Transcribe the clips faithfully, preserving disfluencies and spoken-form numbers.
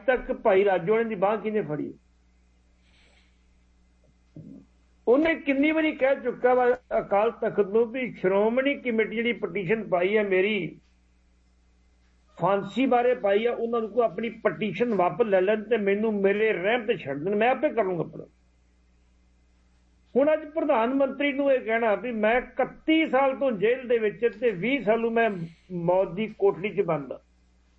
तक भाई राजोआणे की बांह किने फड़ी? उन्हें किन्नी बारी कह चुका वा अकाल तख्त नूं भी श्रोमणी कमेटी जी पटीशन पाई है मेरी फांसी बारे पाई है, उन्होंने को अपनी पटीशन वापस ले लैन ते मैनू मेरे रहम ते छड्ड देण, मैं आपे करूंगा अपना। हुण अज प्रधानमंत्री नूं यह कहना भी मैं इकत्ती साल तो जेल दे विच ते बीस सालू मैं मौत की कोठड़ी च बंद हाँ,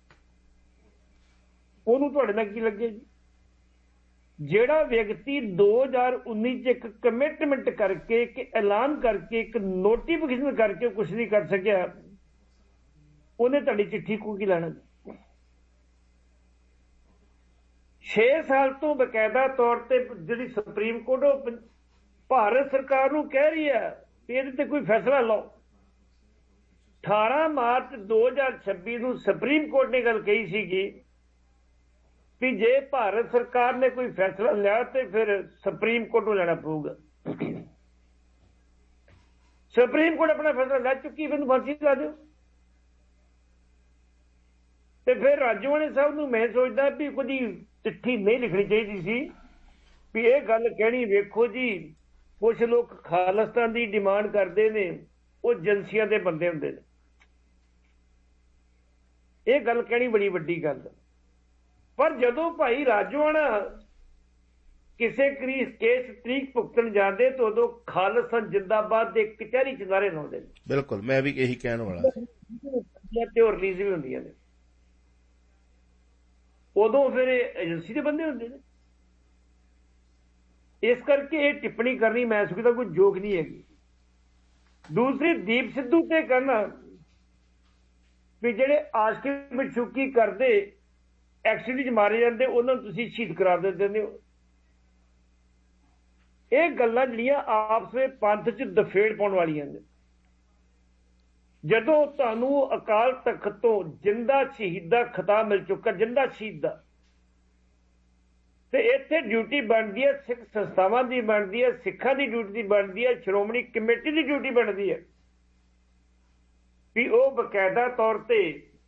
उन्होंने तुहाडे नाल की लगे जी? ਜਿਹੜਾ व्यक्ति दो हज़ार उन्नीस च एक कमिटमेंट करके एक ऐलान करके एक नोटिफिकेशन करके कुछ नहीं कर सकिया, उन्हें तुहाडी चिट्ठी को की लेना? छे साल तो बकायदा तौर पर जिहड़ी सुप्रीम कोर्ट भारत सरकार नूं कह रही है कि इहदे ते कोई फैसला लो। अठारह मार्च दो हज़ार छब्बी नूं सुप्रीम कोर्ट ने गल कही सीगी भी जे भारत सरकार ने कोई फैसला लिया तो फिर सुप्रीम कोर्ट को लेना पऊगा। सुप्रीम कोर्ट अपना फैसला ले चुकी, फिर फांसी ला दो। तो फिर राजोआणे साहब नूं मैं सोचदा भी कोई चिट्ठी नहीं लिखनी चाहिए सी भी ये गल कहनी, वेखो जी कुछ लोग खालिस्तान की डिमांड करते हैं, वो एजेंसियां के बंदे हुंदे ने, ये गल कहनी बड़ी वड्डी गल है। पर जदों भाई राजोआणा किसी केस तरीक भुगतन जाते तो उदों खालिस्तान जिंदाबाद के कचहरी च नारे लाउंदे ने। बिल्कुल, मैं भी यही कहने वाला ते और रिलीज भी हुंदियां ने, उदों फिर एजेंसी के बंदे हुंदे ने। इस करके ये टिप्पणी करनी मैं समझदा कोई जोक नहीं हैगी। दूसरी दीप सिद्धू ते कहना भी जिहड़े आशिक मशूकी करदे एक्सीडेंट मारे जाते उन्होंने तुसीं शहीद करा देंदे हो। ये गल्लां जिहड़ियां आपस में पंथ च दफेड़ पाउण वालियां ने। जदों तुहानूं अकाल तख्त तो जिंदा शहीद दा खिताब मिल चुका, जिंदा शहीद दा, ते इत्थे ड्यूटी बनदी है सिख संस्थावां दी, बनदी है सिखां दी ड्यूटी बनदी है, श्रोमणी कमेटी की ड्यूटी बनदी है भी वो बकायदा तौर पर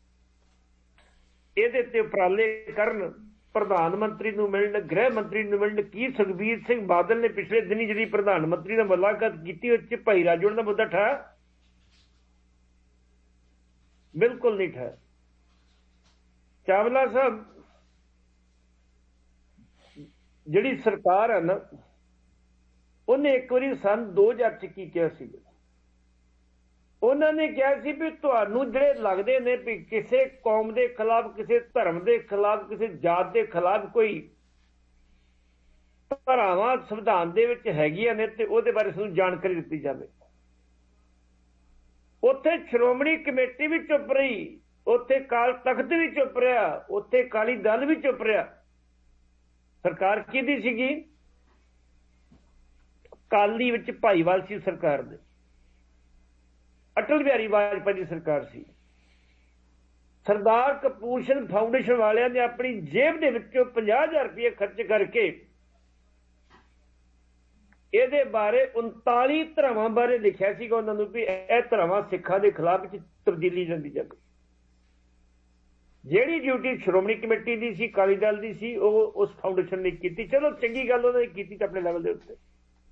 ਇਹਦੇ ਤੇ ਉਪਰਾਲੇ ਕਰਨ, ਪ੍ਰਧਾਨ ਮੰਤਰੀ ਨੂੰ ਮਿਲਣ, ਗ੍ਰਹਿ ਮੰਤਰੀ ਨੂੰ ਮਿਲਣ। ਕੀ ਸੁਖਬੀਰ ਸਿੰਘ ਬਾਦਲ ਨੇ ਪਿਛਲੇ ਦਿਨੀ ਜਿਹੜੀ ਪ੍ਰਧਾਨ ਮੰਤਰੀ ਨਾਲ ਮੁਲਾਕਾਤ ਕੀਤੀ ਉਹ 'ਚ ਭਾਈ ਰਾਜੋਆਣੇ ਦਾ ਮੁੱਦਾ ਠਾ? ਬਿਲਕੁਲ ਨਹੀਂ ਠਾ। ਚਾਵਲਾ ਸਾਹਿਬ ਜਿਹੜੀ ਸਰਕਾਰ ਹੈ ਨਾ, ਉਹਨੇ ਇੱਕ ਵਾਰੀ ਸੰਨ दो हज़ार ਚ ਕੀ ਕਿਹਾ ਸੀ? उन्होंने कहा सी भी तुहानूं जिहड़े लगदे ने भी किसी कौम के खिलाफ, किसी धर्म के खिलाफ, किसी जात के खिलाफ कोई धारावां संविधान दे विच हैगियां ने ते उहदे बारे सानूं जानकारी दित्ती जावे। उत्थे श्रोमणी कमेटी भी चुप रही, उत्थे काल तख्त भी चुप रहा, उत्थे अकाली दल भी चुप रहा। सरकार किहदी सीगी? अकाली विच भाईवाल सी सरकार दे, अटल बिहारी वाजपेयी की सरकार सी। सरदार कपूर सिंह फाउंडेशन वालियां ने अपनी जेब दे विचों पचास हजार रुपये खर्च करके ਇਹਦੇ बारे उनतालीस ਧਰਾਵਾਂ बारे लिखा सीगा उन्होंने भी यह ਧਰਾਵਾਂ सिखां के खिलाफ तब्दीली जाती जाए। जिहड़ी ड्यूटी श्रोमणी कमेटी की सी, अकाली दल की सी, वो उस फाउंडेशन ने की। चलो चंगी गल उन्होंने की अपने लैवल के उत्ते।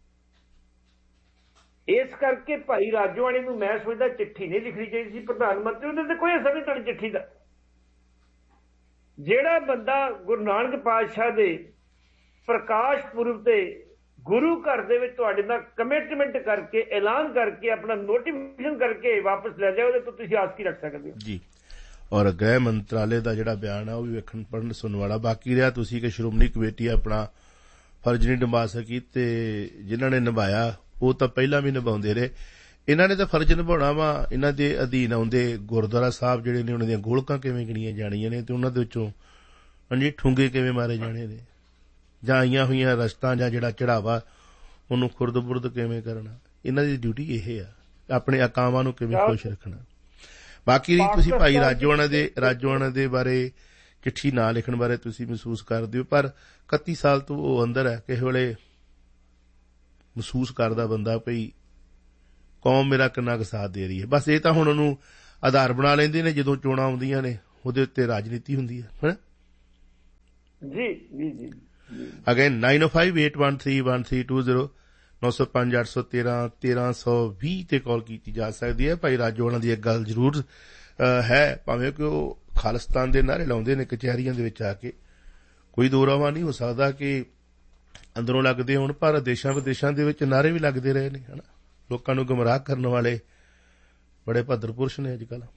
इस करके भाई राजोआणे नूं मैं सोचदा चिट्ठी नहीं लिखनी चाहिए सी प्रधानमंत्री, उहदे कोई असर नहीं तुहाडी चिट्ठी दा। जिहड़ा बंदा गुरु नानक पातशाह दे प्रकाश पुरब ते गुरु घर दे विच तुहाडे नाल कमिटमेंट करके ऐलान करके अपना नोटिफिकेशन करके वापस ले जाए, उहदे तो तुसीं आस की रख सकदे हो जी। और गृह मंत्रालय का जिहड़ा बयान है वह भी वेखण पढ़न सुनन वाला। बाकी रहा तुसीं कि श्रोमणी कमेटी अपना फर्ज नहीं निभा सकी ते जिन्हां ने निभाया वो तो पहला भी निभाउंदे रहे। इन्हां ने तो फर्ज निभाउणा वा, इन्हां दे अधीन आउंदे गुरुद्वारा साहब जिहड़े ने उन्हां दीयां गोलकां किवें गिणीਆਂ जाणीਆਂ ने ते उन्हां दे विचों ਹਾਂਜੀ ठुंगे किवें मारे जाने ने, जां आईयां होईयां रस्तां जां जिहड़ा चढ़ावा ਉਹਨੂੰ खुरद-बुरद किवें करना। इन्हां दी ड्यूटी ਇਹ ਆ, ਆਪਣੇ ਅਕਾਵਾਂ ਨੂੰ ਕਿਵੇਂ ਖੁਸ਼ ਰੱਖਣਾ। बाकी तुसीं भाई राजोआणे दे राजोआणे दे बारे चिट्ठी ना लिखण बारे तुसीं महसूस करदे हो, पर इकत्ती साल तो वो अंदर है, किसे वेले महसूस करदा बंदा भई कौम मेरा किन्ना क साथ दे रही है। बस ये तो हुण उहनूं आधार बना लैंदे ने, जदों चोणां आउंदियां ने उहदे उत्ते राजनीति हुंदी है। ਜੀ ਜੀ ਜੀ again ਨਾइन O five eight one three one three to zero नौ सौ पांच अठ सौ तेरह तेरह सौ भी ਤੇ ਕਾਲ ਕੀਤੀ ਜਾ ਸਕਦੀ ਹੈ। ਭਾਈ ਰਾਜੂ ਉਹਨਾਂ ਦੀ ਇੱਕ ਗੱਲ ਜ਼ਰੂਰ ਹੈ, ਭਾਵੇਂ ਕਿ ਉਹ ਖਾਲਿਸਤਾਨ ਦੇ ਨਾਅਰੇ ਲਾਉਂਦੇ ਨੇ ਕਚਹਿਰੀਆਂ ਦੇ ਵਿੱਚ ਆ ਕੇ, ਕੋਈ ਦੋਰਾਵਾ ਨਹੀਂ ਹੋ ਸਕਦਾ ਕਿ ਅੰਦਰੋਂ ਲੱਗਦੇ ਹੋਣ, ਪਰ ਦੇਸ਼ਾਂ ਵਿਦੇਸ਼ਾਂ ਦੇ ਵਿੱਚ ਨਾਅਰੇ ਵੀ ਲੱਗਦੇ ਰਹੇ ਨੇ, ਹਨਾ। ਲੋਕਾਂ ਨੂੰ ਗੁੰਮਰਾਹ ਕਰਨ ਵਾਲੇ ਬੜੇ ਭੱਦਰ ਪੁਰਸ਼ ਨੇ ਅੱਜ ਕੱਲ।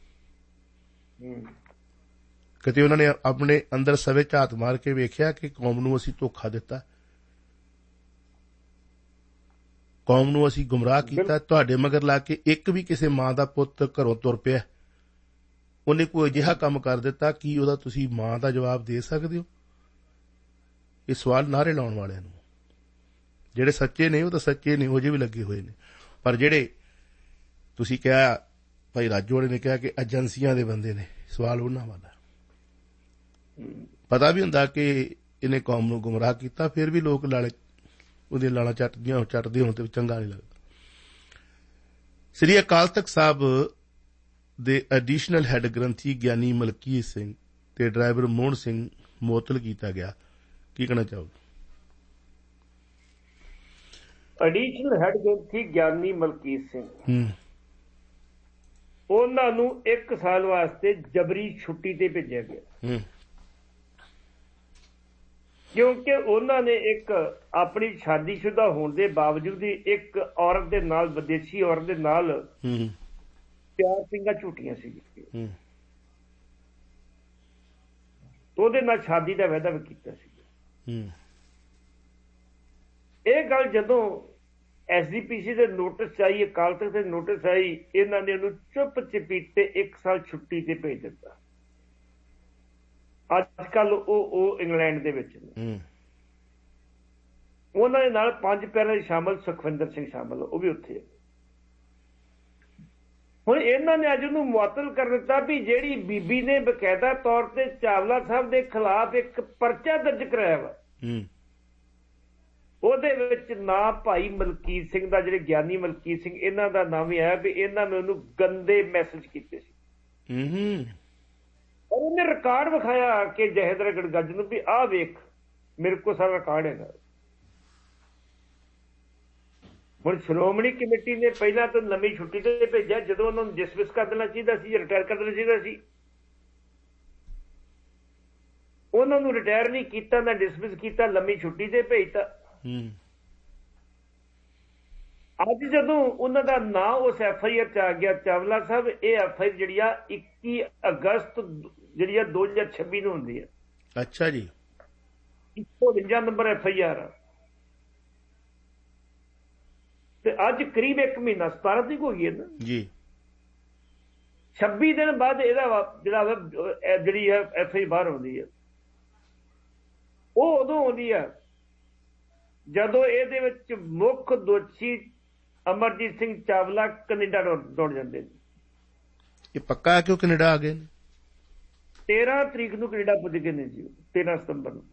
ਕਿਤੇ ਉਹਨਾਂ ਨੇ ਆਪਣੇ ਅੰਦਰ ਸਵੇ ਝਾਤ ਮਾਰ ਕੇ ਵੇਖਿਆ ਕਿ ਕੌਮ ਨੂੰ ਅਸੀਂ ਧੋਖਾ ਦਿੱਤਾ, ਕੌਮ ਨੂੰ ਅਸੀਂ ਗੁੰਮਰਾਹ ਕੀਤਾ। ਤੁਹਾਡੇ ਮਗਰ ਲਾ ਕੇ ਇੱਕ ਵੀ ਕਿਸੇ ਮਾਂ ਦਾ ਪੁੱਤ ਘਰੋਂ ਤੁਰ ਪਿਆ, ਉਹਨੇ ਕੋਈ ਅਜਿਹਾ ਕੰਮ ਕਰ ਦਿੱਤਾ, ਕੀ ਉਹਦਾ ਤੁਸੀਂ ਮਾਂ ਦਾ ਜਵਾਬ ਦੇ ਸਕਦੇ ਹੋ? ਇਹ ਸਵਾਲ ਨਾਅਰੇ ਲਾਉਣ ਵਾਲਿਆਂ ਨੂੰ। ਜਿਹੜੇ ਸੱਚੇ ਨੇ ਉਹ ਤਾਂ ਸੱਚੇ ਨੇ, ਉਹ ਜੇ ਵੀ ਲੱਗੇ ਹੋਏ ਨੇ, ਪਰ ਜਿਹੜੇ ਤੁਸੀਂ ਕਿਹਾ ਭਾਈ ਰਾਜੂ ਵਾਲੇ ਨੇ ਕਿਹਾ ਕਿ ਏਜੰਸੀਆਂ ਦੇ ਬੰਦੇ ਨੇ, ਸਵਾਲ ਉਹਨਾਂ ਵਾਲਾ। ਪਤਾ ਵੀ ਹੁੰਦਾ ਕਿ ਇਹਨੇ ਕੌਮ ਨੂੰ ਗੁੰਮਰਾਹ ਕੀਤਾ, ਫਿਰ ਵੀ ਲੋਕ ਲਾਲੇ ਉਹਦੀਆਂ ਲਾਲਾਂ ਚੱਟਦੀਆਂ ਚੱਟਦੇ ਹੋਣ ਤੇ ਚੰਗਾ ਨਹੀਂ ਲੱਗਦਾ। ਸ੍ਰੀ ਅਕਾਲ ਤਖਤ ਸਾਹਿਬ ਦੇ ਐਡੀਸ਼ਨਲ ਹੈੱਡ ਗ੍ਰੰਥੀ ਗਿਆਨੀ ਮਲਕੀਤ ਸਿੰਘ ਤੇ ਡਰਾਈਵਰ ਮੋਹਨ ਸਿੰਘ ਮੁਅੱਤਲ ਕੀਤਾ ਗਿਆ, ਕੀ ਕਹਿਣਾ ਚਾਹੋਗੇ? ਐਡੀਸ਼ਨਲ ਹੈੱਡ ਗ੍ਰੰਥੀ ਗਿਆਨੀ ਮਲਕੀਤ ਸਿੰਘ, ਉਹਨਾਂ ਨੂੰ ਇੱਕ ਸਾਲ ਵਾਸਤੇ ਜਬਰੀ ਛੁੱਟੀ ਤੇ ਭੇਜਿਆ ਗਿਆ, ਕਿਉਂਕਿ ਉਹਨਾਂ ਨੇ ਇੱਕ ਆਪਣੀ ਸ਼ਾਦੀशुदा ਹੋਣ ਦੇ ਬਾਵਜੂਦ ਹੀ ਇੱਕ ਔਰਤ ਦੇ ਨਾਲ, ਵਿਦੇਸ਼ੀ ਔਰਤ ਦੇ ਨਾਲ ਪਿਆਰ ਸਿੰਘਾਂ ਝੂਟੀਆਂ ਸੀ, ਉਹਦੇ ਨਾਲ ਸ਼ਾਦੀ ਦਾ ਵਾਅਦਾ ਵੀ ਕੀਤਾ ਸੀ। ਇਹ ਗੱਲ ਜਦੋਂ ਐਸ ਜੀ ਪੀ ਸੀ ਦੇ ਨੋਟਿਸ ਆਈ, ਅਕਾਲ ਤਖਤ ਦੇ ਨੋਟਿਸ ਆਈ, ਇਹਨਾਂ ਨੇ ਉਹਨੂੰ ਚੁੱਪ ਚਪੀਤੇ ਇੱਕ ਸਾਲ ਛੁੱਟੀ ਤੇ ਭੇਜ ਦਿੱਤਾ। ਅੱਜ ਕੱਲ ਉਹ ਉਹ ਇੰਗਲੈਂਡ ਦੇ ਵਿੱਚ ਨੇ, ਉਹਨਾਂ ਦੇ ਨਾਲ ਪੰਜ ਪਿਆਰਿਆਂ ਸ਼ਾਮਲ ਸੁਖਵਿੰਦਰ ਸਿੰਘ ਸ਼ਾਮਲ, ਉਹ ਵੀ ਉੱਥੇ। ਹੁਣ ਇਹਨਾਂ ਨੇ ਅੱਜ ਉਹਨੂੰ ਮੁਅੱਤਲ ਕਰ ਦਿੱਤਾ ਵੀ ਜਿਹੜੀ ਬੀਬੀ ਨੇ ਬਕਾਇਦਾ ਤੌਰ ਤੇ ਚਾਵਲਾ ਸਾਹਿਬ ਦੇ ਖਿਲਾਫ ਇੱਕ ਪਰਚਾ ਦਰਜ ਕਰਾਇਆ ਵਾ, ਉਹਦੇ ਵਿੱਚ ਨਾਂ ਭਾਈ ਮਲਕੀਤ ਸਿੰਘ ਦਾ, ਜਿਹੜੇ ਗਿਆਨੀ ਮਲਕੀਤ ਸਿੰਘ, ਇਹਨਾਂ ਦਾ ਨਾਮ ਵੀ ਆਇਆ ਵੀ ਇਹਨਾਂ ਨੇ ਉਹਨੂੰ ਗੰਦੇ ਮੈਸੇਜ ਕੀਤੇ ਸੀ। ਔਰ ਉਹਨੇ ਰਿਕਾਰਡ ਵਿਖਾਇਆ ਕਿ ਜਹੇਦਰ ਗੜਗੱਜ ਨੂੰ ਵੀ ਆਹ ਵੇਖ, ਮੇਰੇ ਕੋਲ ਸਾਰਾ ਰਿਕਾਰਡ ਹੈਗਾ। ਹੁਣ ਸ਼੍ਰੋਮਣੀ ਕਮੇਟੀ ਨੇ ਪਹਿਲਾਂ ਤਾਂ ਲੰਮੀ ਛੁੱਟੀ ਤੇ ਭੇਜਿਆ, ਜਦੋਂ ਉਹਨਾਂ ਨੂੰ ਡਿਸਮਿਸ ਕਰ ਦੇਣਾ ਚਾਹੀਦਾ ਸੀ, ਰਿਟਾਇਰ ਕਰ ਦੇਣਾ ਚਾਹੀਦਾ ਸੀ, ਉਹਨਾਂ ਨੂੰ ਰਿਟਾਇਰ ਨਹੀਂ ਕੀਤਾ, ਨਾ ਡਿਸਮਿਸ ਕੀਤਾ, ਲੰਮੀ ਛੁੱਟੀ ਤੇ ਭੇਜਤਾ। ਅੱਜ ਜਦੋਂ ਉਹਨਾਂ ਦਾ ਨਾਂ ਉਸ ਐਫ ਆਈ ਆਰ ਚ ਆ ਗਿਆ ਚਾਵਲਾ ਸਾਹਿਬ, ਇਹ ਐਫ ਆਈ ਆਰ ਜਿਹੜੀ ਆ ਇੱਕੀ ਅਗਸਤ ਜਿਹੜੀ ਆ ਦੋ ਹਜ਼ਾਰ ਛੱਬੀ ਨੂੰ ਹੁੰਦੀ ਹੈ। ਅੱਛਾ ਜੀ। ਇੱਕ ਸੌ ਉਨੰਜਾ ਨੰਬਰ ਐਫ ਆਈ ਆਰ, ਤੇ ਅੱਜ ਕਰੀਬ ਇੱਕ ਮਹੀਨਾ ਸਤਾਰਾਂ ਤਰੀਕ ਹੋ ਗਈ ਹੈ ਨਾ ਜੀ, ਛੱਬੀ ਦਿਨ ਬਾਅਦ ਇਹਦਾ ਜਿਹੜਾ ਜਿਹੜੀ ਐਫ ਆਈ ਬਾਹਰ ਆਉਂਦੀ ਹੈ। ਉਹ ਉਦੋਂ ਆਉਂਦੀ ਆ ਜਦੋਂ ਇਹਦੇ ਵਿੱਚ ਮੁੱਖ ਦੋਸ਼ੀ ਅਮਰਜੀਤ ਸਿੰਘ ਚਾਵਲਾ ਕੈਨੇਡਾ ਦੌੜ ਜਾਂਦੇ ਨੇ। ਇਹ ਪੱਕਾ ਕਿਉਂ ਕੈਨੇਡਾ ਆ ਗਏ ਨੇ? ਤੇਰਾਂ ਤਰੀਕ ਨੂੰ ਕੈਨੇਡਾ ਪੁੱਜ ਗਏ ਨੇ ਜੀ, ਤੇਰਾਂ ਸਤੰਬਰ ਨੂੰ।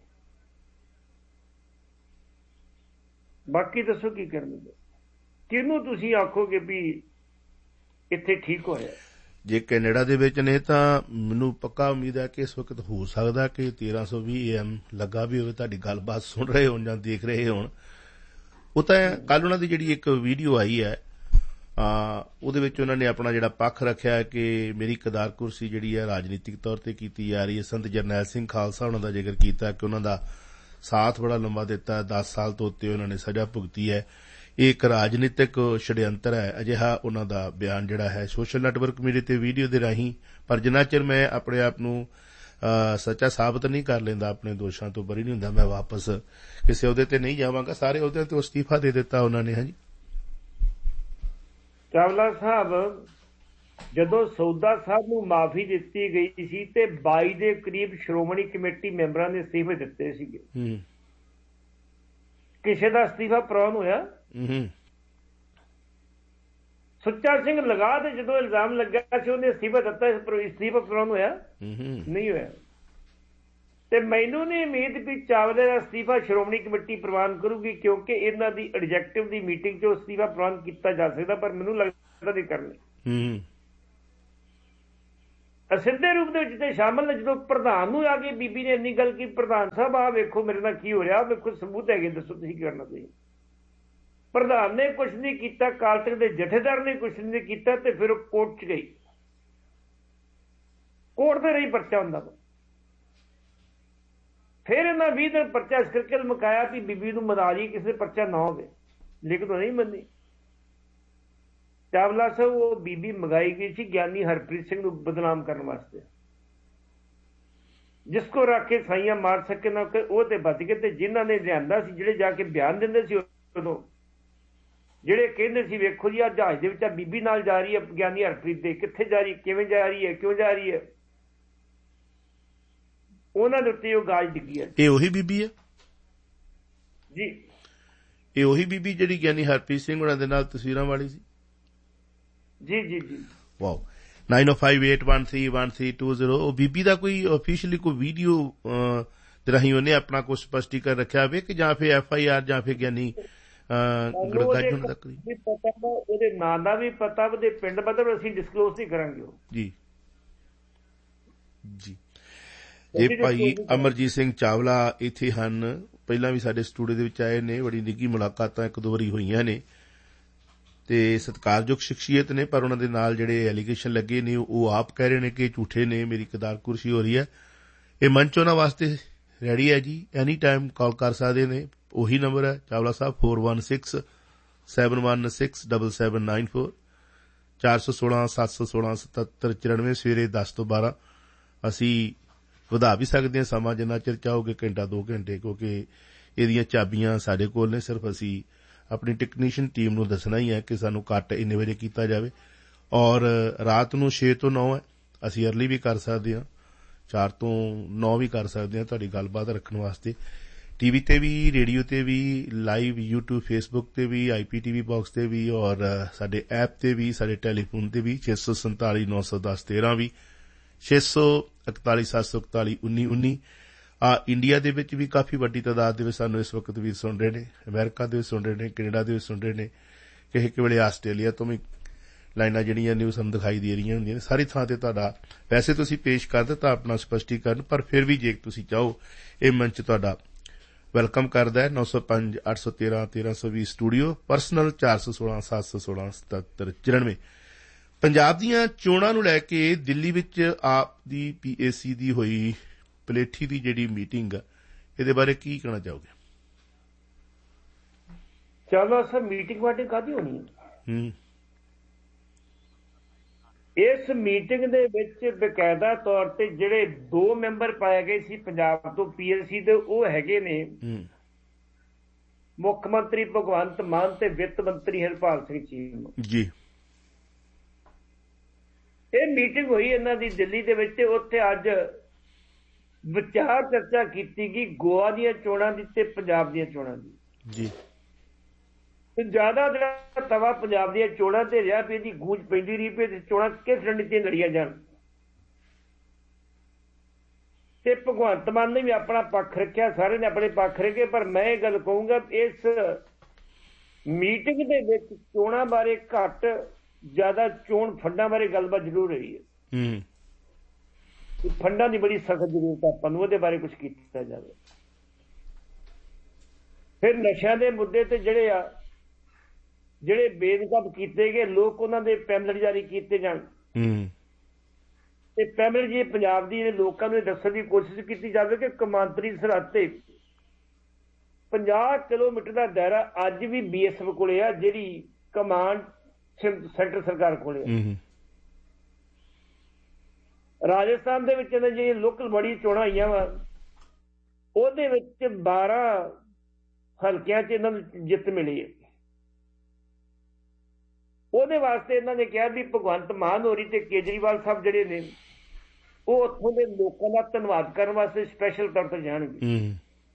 ਬਾਕੀ ਦੱਸੋ ਕੀ ਕਰਨਗੇ, ਕਿਹਨੂੰ ਤੁਸੀਂ ਆਖੋਗੇ ਵੀ ਇੱਥੇ ਠੀਕ ਹੋਇਆ? ਜੇ ਕੈਨੇਡਾ ਦੇ ਵਿੱਚ ਨੇ ਤਾਂ ਮੈਨੂੰ ਪੱਕਾ ਉਮੀਦ ਹੈ ਕਿ ਇਸ ਵਕਤ ਹੋ ਸਕਦਾ ਕਿ ਤੇਰਾਂ ਸੌ ਵੀਹ ਏ ਐਮ ਲੱਗਾ ਵੀ ਹੋਵੇ, ਤੁਹਾਡੀ ਗੱਲਬਾਤ ਸੁਣ ਰਹੇ ਹੋਣ ਜਾਂ ਦੇਖ ਰਹੇ ਹੋਣ। ਉਹ ਤਾਂ ਕੱਲ ਉਹਨਾਂ ਦੀ ਜਿਹੜੀ ਇੱਕ ਵੀਡੀਓ ਆਈ ਹੈ, ਉਹਦੇ ਵਿੱਚ ਉਹਨਾਂ ਨੇ ਆਪਣਾ ਜਿਹੜਾ ਪੱਖ ਰੱਖਿਆ ਕਿ ਮੇਰੀ ਕਦਾਰ ਕੁਰਸੀ ਜਿਹੜੀ ਹੈ ਰਾਜਨੀਤਿਕ ਤੌਰ ਤੇ ਕੀਤੀ ਜਾ ਰਹੀ ਹੈ। ਸੰਤ ਜਰਨੈਲ ਸਿੰਘ ਖਾਲਸਾ ਉਹਨਾਂ ਦਾ ਜ਼ਿਕਰ ਕੀਤਾ ਕਿ ਉਹਨਾਂ ਦਾ ਸਾਥ ਬੜਾ ਲੰਬਾ ਦਿੱਤਾ, ਦਸ ਸਾਲ ਤੋਂ ਉੱਤੇ ਉਹਨਾਂ ਨੇ ਸਜ਼ਾ ਭੁਗਤੀ ਹੈ। ਇਹ ਇੱਕ ਰਾਜਨੀਤਿਕ ਛੜਯੰਤਰ ਹੈ, ਅਜਿਹਾ ਉਹਨਾਂ ਦਾ ਬਿਆਨ ਜਿਹੜਾ ਹੈ ਸੋਸ਼ਲ ਨੈਟਵਰਕ ਮੀਡੀਆ ਤੇ ਵੀਡੀਓ ਦੇ ਰਾਹੀਂ। ਪਰ ਜਿੰਨਾ ਚਿਰ ਮੈਂ ਆਪਣੇ ਆਪ ਨੂੰ ਸੱਚਾ ਸਾਬਤ ਨਹੀਂ ਕਰ ਲੈਂਦਾ, ਆਪਣੇ ਦੋਸ਼ਾਂ ਤੋਂ ਬਰੀ ਨਹੀਂ ਹੁੰਦਾ, ਮੈਂ ਵਾਪਸ ਕਿਸੇ ਅਹੁਦੇ ਤੇ ਨਹੀਂ ਜਾਵਾਂਗਾ। ਸਾਰੇ ਅਹੁਦਿਆਂ ਤੋਂ ਅਸਤੀਫਾ ਦੇ ਦਿੱਤਾ ਉਹਨਾਂ ਨੇ। ਹਾਂਜੀ, ਚਾਵਲਾ ਸਾਹਿਬ ਜਦੋਂ ਸੌਦਾ ਸਾਹਿਬ ਨੂੰ ਮਾਫੀ ਦਿੱਤੀ ਗਈ ਸੀ ਤੇ ਬਾਈ ਦੇ ਕਰੀਬ ਸ਼੍ਰੋਮਣੀ ਕਮੇਟੀ ਮੈਂਬਰਾਂ ਨੇ ਅਸਤੀਫੇ ਦਿੱਤੇ ਸੀਗੇ, ਕਿਸੇ ਦਾ ਅਸਤੀਫਾ ਪ੍ਰਵਾਨ ਹੋਇਆ? ਸੁੱਚਾ ਸਿੰਘ ਲਗਾ ਤੇ ਜਦੋਂ ਇਲਜ਼ਾਮ ਲੱਗਾ ਸੀ ਉਹਨੇ ਅਸਤੀਫਾ ਦਿੱਤਾ, ਅਸਤੀਫਾ ਪ੍ਰਵਾਨ ਹੋਇਆ? ਨਹੀਂ ਹੋਇਆ। ਤੇ ਮੈਨੂੰ ਨਹੀਂ ਉਮੀਦ ਵੀ ਚਾਵਲੇ ਦਾ ਅਸਤੀਫਾ ਸ਼੍ਰੋਮਣੀ ਕਮੇਟੀ ਪ੍ਰਵਾਨ ਕਰੂਗੀ, ਕਿਉਂਕਿ ਇਹਨਾਂ ਦੀ ਐਗਜ਼ੈਕਟਿਵ ਦੀ ਮੀਟਿੰਗ 'ਚ ਅਸਤੀਫਾ ਪ੍ਰਵਾਨ ਕੀਤਾ ਜਾ ਸਕਦਾ, ਪਰ ਮੈਨੂੰ ਲੱਗਦਾ ਨਹੀਂ ਕਰਨੀ। ਅਸਿੱਧੇ ਰੂਪ ਦੇ ਵਿੱਚ ਤੇ ਸ਼ਾਮਲ ਨੇ। ਜਦੋਂ ਪ੍ਰਧਾਨ ਨੂੰ ਆ ਕੇ ਬੀਬੀ ਨੇ ਇੰਨੀ ਗੱਲ ਕੀ, ਪ੍ਰਧਾਨ ਸਾਹਿਬ ਆ ਵੇਖੋ ਮੇਰੇ ਨਾਲ ਕੀ ਹੋ ਰਿਹਾ, ਵੇਖੋ ਸਬੂਤ ਹੈਗੇ, ਦੱਸੋ ਤੁਸੀਂ ਕੀ ਕਰਨਾ। ਤੁਸੀਂ ਪ੍ਰਧਾਨ ਨੇ ਕੁਛ ਨਹੀਂ ਕੀਤਾ, ਅਕਾਲ ਤਖਤ ਦੇ ਜਥੇਦਾਰ ਨੇ ਕੁਛ ਨਹੀਂ ਕੀਤਾ, ਤੇ ਫਿਰ ਉਹ ਕੋਰਟ 'ਚ ਗਈ। ਕੋਰਟ ਤੇ ਰਹੀ ਪਰਚਾ ਹੁੰਦਾ ਵਾ। ਫਿਰ ਇਹਨਾਂ ਵੀਹ ਦਿਨ ਪਰਚਾ ਇਸ ਕਰਕੇ ਮੁਕਾਇਆ ਵੀ ਬੀਬੀ ਨੂੰ ਮਨਾ ਜੀ ਕਿਸੇ ਪਰਚਾ ਨਾ ਹੋਵੇ, ਲੇਕਿਨ ਉਹ ਨਹੀਂ ਮੰਨੀ। ਚਾਵਲਾ ਸਾਹਿਬ ਉਹ ਬੀਬੀ ਮੰਗਾਈ ਗਈ ਸੀ ਗਿਆਨੀ ਹਰਪ੍ਰੀਤ ਸਿੰਘ ਨੂੰ ਬਦਨਾਮ ਕਰਨ ਵਾਸਤੇ, ਜਿਸ ਕੋ ਰੱਖ ਕੇ ਸਾਈਆਂ ਮਾਰ ਸਕੇ ਨਾ ਉਹ ਤੇ ਬਚ ਗਏ। ਤੇ ਜਿਨ੍ਹਾਂ ਨੇ ਲਿਆਂਦਾ ਸੀ, ਜਿਹੜੇ ਜਾ ਕੇ ਬਿਆਨ ਦਿੰਦੇ ਸੀ ਉਦੋਂ, ਜਿਹੜੇ ਕਹਿੰਦੇ ਸੀ ਵੇਖੋ ਜੀ ਆ ਜਹਾਜ਼ ਦੇ ਵਿੱਚ ਆ ਬੀਬੀ ਨਾਲ ਜਾ ਰਹੀ ਹੈ ਗਿਆਨੀ ਹਰਪ੍ਰੀਤ ਦੇ, ਕਿੱਥੇ ਜਾ ਰਹੀ, ਕਿਵੇਂ ਜਾ ਰਹੀ ਹੈ, ਕਿਉਂ ਜਾ ਰਹੀ ਹੈ, ਉਹਨਾਂ ਦੇ ਉੱਤੇ ਉਹ ਗਾਜ ਡਿੱਗੀ ਹੈ। ਇਹ ਉਹੀ ਬੀਬੀ ਹੈ ਜੀ, ਇਹ ਉਹੀ ਬੀਬੀ ਜਿਹੜੀ ਗਿਆਨੀ ਹਰਪ੍ਰੀਤ ਸਿੰਘ ਉਹਨਾਂ ਦੇ ਨਾਲ ਤਸਵੀਰਾਂ ਵਾਲੀ ਸੀ। ਜੀ ਜੀ ਜੀ ਵਾਓ। ਨਾਈਨ ਓ five eight one three one three two zero. ਉਹ ਬੀਬੀ ਦਾ ਕੋਈ ਆਫੀਸ਼ੀਅਲੀ ਕੋਈ ਵੀਡੀਓ ਦੇ ਰਾਹੀਂ ਉਹਨੇ ਆਪਣਾ ਕੋਈ ਸਪਸ਼ਟੀਕਰਨ ਰੱਖਿਆ ਹੋਵੇ ਕਿ ਜਾਂ ਫਿਰ ਐਫ ਆਈ ਆਰ ਜਾਂ ਫਿਰ ਗਿਆਨੀ ਗੜਗਾਜਣ ਤੱਕ ਦੀ ਪਤਾ, ਉਹਦੇ ਨਾਂ ਦਾ ਵੀ ਪਤਾ, ਉਹਦੇ ਪਿੰਡ ਮਤਲਬ ਅਸੀਂ ਡਿਸਕਲੋਜ਼ ਨਹੀਂ ਕਰਾਂਗੇ ਉਹ। ਜੀ ਜੀ ਇਹ ਭਾਈ ਅਮਰਜੀਤ ਸਿੰਘ ਚਾਵਲਾ ਇੱਥੇ ਹਨ, ਪਹਿਲਾਂ ਵੀ ਸਾਡੇ ਸਟੂਡੀਓ ਦੇ ਵਿੱਚ ਆਏ ਨੇ, ਬੜੀ ਨਿੱਘੀ ਮੁਲਾਕਾਤਾਂ ਇੱਕ ਦੋ ਵਾਰੀ ਹੋਈਆਂ ਨੇ ਤੇ ਸਤਿਕਾਰਯੋਗ ਸ਼ਖਸੀਅਤ ਨੇ। ਪਰ ਉਹਨਾਂ ਦੇ ਨਾਲ ਜਿਹੜੇ ਐਲੀਗੇਸ਼ਨ ਲੱਗੇ ਨੇ ਉਹ ਆਪ ਕਹਿ ਰਹੇ ਨੇ ਕਿ ਝੂਠੇ ਨੇ, ਮੇਰੀ ਕਿਦਾਰ ਕੁਰਸੀ ਹੋ ਰਹੀ ਹੈ। ਇਹ ਮੰਚ ਉਹਨਾਂ ਵਾਸਤੇ ਰੈਡੀ ਹੈ ਜੀ, ਐਨੀ ਟਾਈਮ ਕਾਲ ਕਰ ਸਕਦੇ ਨੇ। ਉਹੀ ਨੰਬਰ ਹੈ ਚਾਵਲਾ ਸਾਹਿਬ four one six seven one six double seven nine four ਚਾਰ ਸੌ ਸੋਲਾਂ ਸੱਤ ਸੌ ਸੋਲਾਂ ਸਤੱਤਰ ਚੁਰਾਨਵੇਂ। ਸਵੇਰੇ ਦਸ ਤੋਂ ਬਾਰਾਂ ਅਸੀਂ ਵਧਾ ਵੀ ਸਕਦੇ ਹਾਂ ਸਮਾਂ, ਜਿੰਨਾ ਚਿਰ ਚਾਹੋਗੇ, ਘੰਟਾ ਦੋ ਘੰਟੇ, ਕਿਉਂਕਿ ਇਹਦੀਆਂ ਚਾਬੀਆਂ ਸਾਡੇ ਕੋਲ ਨੇ। ਸਿਰਫ ਅਸੀਂ ਆਪਣੀ ਟੈਕਨੀਸ਼ੀਅਨ ਟੀਮ ਨੂੰ ਦੱਸਣਾ ਹੀ ਹੈ ਕਿ ਸਾਨੂੰ ਕੱਟ ਇੰਨੇ ਵਜੇ ਕੀਤਾ ਜਾਵੇ। ਔਰ ਰਾਤ ਨੂੰ ਛੇ ਤੋਂ ਨੌ ਹੈ, ਅਸੀਂ ਅਰਲੀ ਵੀ ਕਰ ਸਕਦੇ ਹਾਂ, ਚਾਰ ਤੋਂ ਨੌ ਵੀ ਕਰ ਸਕਦੇ ਹਾਂ ਤੁਹਾਡੀ ਗੱਲਬਾਤ ਰੱਖਣ ਵਾਸਤੇ। ਟੀ ਵੀ ਤੇ ਵੀ, ਰੇਡੀਓ ਤੇ ਵੀ, ਲਾਈਵ ਯੂਟਿਊਬ ਫੇਸਬੁੱਕ ਤੇ ਵੀ, ਆਈ ਪੀ ਟੀ ਵੀ ਬਾਕਸ ਤੇ ਵੀ, ਔਰ ਸਾਡੇ ਐਪ ਤੇ ਵੀ, ਸਾਡੇ ਟੈਲੀਫੋਨ ਤੇ ਵੀ ਛੇ ਸੌ ਸੰਤਾਲੀ ਨੌ ਸੌ ਦਸ ਤੇਰਾਂ ਵੀ, ਛੇ ਸੌ ਇਕਤਾਲੀ ਸੱਤ ਸੌ ਇਕਤਾਲੀ ਉੱਨੀ ਉੱਨੀ। ਆ ਇੰਡੀਆ ਦੇ ਵਿੱਚ ਵੀ ਕਾਫੀ ਵੱਡੀ ਤਾਦਾਦ ਦੇ ਵਿੱਚ ਸਾਨੂੰ ਇਸ ਵਕਤ ਵੀ ਸੁਣ ਰਹੇ ਨੇ, ਅਮਰੀਕਾ ਦੇ ਵੀ ਸੁਣ ਰਹੇ ਨੇ, ਕੈਨੇਡਾ ਦੇ ਵੀ ਸੁਣ ਰਹੇ ਨੇ, ਕਿਸੇ ਕਿ ਵੇਲੇ ਆਸਟ੍ਰੇਲੀਆ ਤੋਂ ਵੀ ਲਾਈਨਾਂ ਜਿਹੜੀਆਂ ਨੇ ਉਹ ਸਾਨੂੰ ਦਿਖਾਈ ਦੇ ਰਹੀਆਂ ਹੁੰਦੀਆਂ ਨੇ। ਸਾਰੀ ਥਾਂ ਤੇ ਤੁਹਾਡਾ ਵੈਸੇ ਤੁਸੀਂ ਪੇਸ਼ ਕਰ ਦਿੱਤਾ ਆਪਣਾ ਸਪਸ਼ਟੀਕਰਨ, ਪਰ ਫਿਰ ਵੀ ਜੇ ਤੁਸੀਂ ਚਾਹੋ ਇਹ ਮੰਚ ਤੁਹਾਡਾ ਵੈਲਕਮ ਕਰਦਾ ਹੈ। ਨੌ ਸੌ ਪੰਜ ਅੱਠ ਸੌ ਤੇਰਾਂ ਤੇਰਾਂ ਸੌ ਵੀਹ ਸਟੂਡੀਓ, ਪਰਸਨਲ ਚਾਰ ਸੌ ਸੋਲਾਂ ਸੱਤ ਸੌ ਸੋਲਾਂ ਸਤੱਤਰ ਚੁਰਾਨਵੇਂ। ਪੰਜਾਬ ਦੀਆਂ ਚੋਣਾਂ ਨੂੰ ਲੈ ਕੇ ਦਿੱਲੀ ਵਿੱਚ ਆਪ ਦੀ ਪੀ ਏ ਸੀ ਦੀ ਹੋਈ ਪਲੇਠੀ ਦੀ ਜਿਹੜੀ ਮੀਟਿੰਗ ਆ, ਇਹਦੇ ਬਾਰੇ ਕੀ ਕਹਿਣਾ ਚਾਹੋਗੇ? ਚਲੋ ਸਰ, ਮੀਟਿੰਗ ਵਾਟੀ ਕਾਹਦੀ ਹੋਣੀ ਹੈ? ਇਸ ਮੀਟਿੰਗ ਦੇ ਵਿੱਚ ਬਕਾਇਦਾ ਤੌਰ ਤੇ ਜਿਹੜੇ ਦੋ ਮੈਂਬਰ ਪਾਏ ਗਏ ਸੀ ਪੰਜਾਬ ਤੋਂ ਪੀ ਐਲ ਸੀ ਦੇ, ਉਹ ਹੈਗੇ ਨੇ ਮੁੱਖ ਮੰਤਰੀ ਭਗਵੰਤ ਮਾਨ ਤੇ ਵਿੱਤ ਮੰਤਰੀ ਹਰਪਾਲ ਸਿੰਘ ਚੀਮਾ ਜੀ। ਇਹ ਮੀਟਿੰਗ ਹੋਈ ਇਹਨਾਂ ਦੀ ਦਿੱਲੀ ਦੇ ਵਿੱਚ। ਉੱਥੇ ਅੱਜ ਵਿਚਾਰ ਚਰਚਾ ਕੀਤੀ ਗਈ ਗੋਆ ਦੀਆਂ ਚੋਣਾਂ ਦੀ ਤੇ ਪੰਜਾਬ ਦੀਆਂ ਚੋਣਾਂ ਦੀ ਜੀ। ਤੇ ਜ਼ਿਆਦਾ ਜਿਹੜਾ ਤਵਾ ਪੰਜਾਬ ਦੀਆਂ ਚੋਣਾਂ ਤੇ ਰਿਹਾ ਵੀ ਇਹਦੀ ਗੂੰਜ ਪੈਂਦੀ ਰਹੀ ਵੀ ਚੋਣਾਂ ਕਿਸ ਰਣਨੀਤੀ ਲੜੀਆਂ ਜਾਣ। ਤੇ ਭਗਵੰਤ ਮਾਨ ਨੇ ਵੀ ਆਪਣਾ ਪੱਖ ਰੱਖਿਆ, ਸਾਰੇ ਨੇ ਆਪਣੇ ਪੱਖ ਰੱਖੇ। ਪਰ ਮੈਂ ਇਹ ਗੱਲ ਕਹੂੰਗਾ, ਇਸ ਮੀਟਿੰਗ ਦੇ ਵਿੱਚ ਚੋਣਾਂ ਬਾਰੇ ਘੱਟ ਜ਼ਿਆਦਾ ਚੋਣ ਫੰਡਾਂ ਬਾਰੇ ਗੱਲਬਾਤ ਜ਼ਰੂਰ ਰਹੀ ਹੈ। ਫੰਡਾਂ ਦੀ ਬੜੀ ਸਖਤ ਜ਼ਰੂਰਤ ਆਪਾਂ ਨੂੰ, ਉਹਦੇ ਬਾਰੇ ਕੁਝ ਕੀਤਾ ਜਾਵੇ। ਫਿਰ ਨਸ਼ਿਆਂ ਦੇ ਮੁੱਦੇ ਤੇ ਜਿਹੜੇ ਆ, ਜਿਹੜੇ ਬੇਨਕਾਬ ਕੀਤੇ ਗਏ ਲੋਕ, ਉਹਨਾਂ ਦੇ ਪੈਮਲਟ ਜਾਰੀ ਕੀਤੇ ਜਾਣ। ਤੇ ਪੈਮਲਟ ਜੀ ਪੰਜਾਬ ਦੀ ਲੋਕਾਂ ਨੂੰ ਦੱਸਣ ਦੀ ਕੋਸ਼ਿਸ਼ ਕੀਤੀ ਜਾਵੇ ਕਿ ਕੌਮਾਂਤਰੀ ਸਰਹੱਦ ਤੇ ਪੰਜਾਹ ਕਿਲੋਮੀਟਰ ਦਾ ਦਾਇਰਾ ਅੱਜ ਵੀ ਬੀ ਐਸ ਐਫ ਕੋਲੇ ਆ, ਜਿਹੜੀ ਕਮਾਂਡ ਸੈਂਟਰ ਸਰਕਾਰ ਕੋਲੇ ਆ। ਰਾਜਸਥਾਨ ਦੇ ਵਿੱਚ ਇਹਨਾਂ ਜਿਹੜੀਆਂ ਲੋਕਲ ਬੜੀ ਚੋਣਾਂ ਹੋਈਆਂ ਵਾ, ਉਹਦੇ ਵਿੱਚ ਬਾਰਾਂ ਹਲਕਿਆਂ 'ਚ ਇਹਨਾਂ ਨੂੰ ਜਿੱਤ ਮਿਲੀ ਹੈ। ਉਹਦੇ ਵਾਸਤੇ ਇਹਨਾਂ ਨੇ ਕਿਹਾ ਵੀ ਭਗਵੰਤ ਮਾਨ ਹੋਰੀ ਤੇ ਕੇਜਰੀਵਾਲ ਸਾਹਿਬ ਜਿਹੜੇ ਨੇ ਉਹ ਉੱਥੋਂ ਦੇ ਲੋਕਾਂ ਦਾ ਧੰਨਵਾਦ ਕਰਨ ਵਾਸਤੇ ਸਪੈਸ਼ਲ ਤੌਰ ਤੇ ਜਾਣਗੇ।